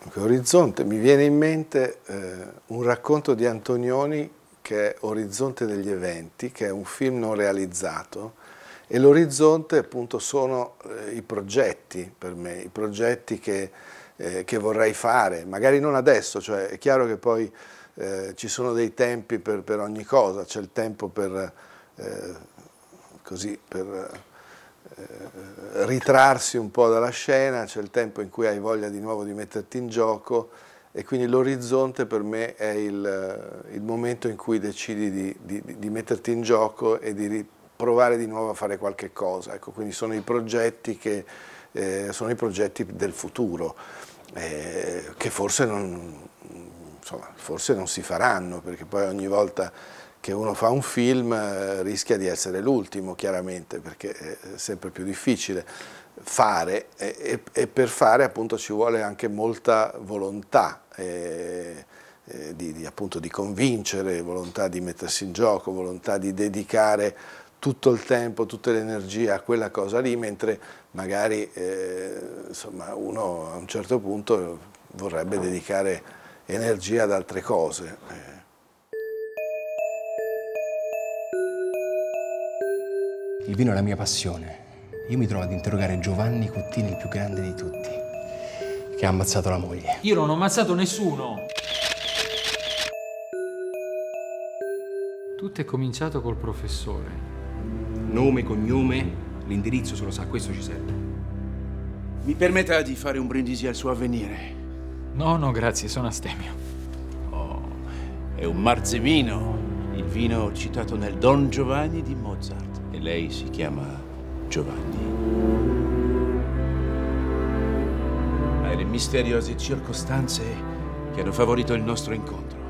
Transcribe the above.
Orizzonte, mi viene in mente un racconto di Antonioni che è Orizzonte degli eventi, che è un film non realizzato, e l'orizzonte appunto sono i progetti per me, i progetti che vorrei fare, magari non adesso, cioè è chiaro che poi ci sono dei tempi per ogni cosa, c'è il tempo per ritrarsi un po' dalla scena, c'è il tempo in cui hai voglia di nuovo di metterti in gioco, e quindi l'orizzonte per me è il momento in cui decidi di metterti in gioco e di provare di nuovo a fare qualche cosa. Ecco, quindi sono i progetti sono i progetti del futuro, che forse non si faranno, perché poi ogni volta che uno fa un film rischia di essere l'ultimo, chiaramente, perché è sempre più difficile fare, e per fare appunto ci vuole anche molta volontà appunto di convincere, volontà di mettersi in gioco, volontà di dedicare tutto il tempo, tutte le energie a quella cosa lì, mentre magari insomma, uno a un certo punto vorrebbe dedicare energia ad altre cose. Il vino è la mia passione. Io mi trovo ad interrogare Giovanni Cottini, il più grande di tutti, che ha ammazzato la moglie. Io non ho ammazzato nessuno. Tutto è cominciato col professore. Nome, cognome, l'indirizzo se lo sa, questo ci serve. Mi permetta di fare un brindisi al suo avvenire. No, grazie, sono astemio. Oh, è un Marzemino, il vino citato nel Don Giovanni di Mozart. E lei si chiama Giovanni. Ma le misteriose circostanze che hanno favorito il nostro incontro.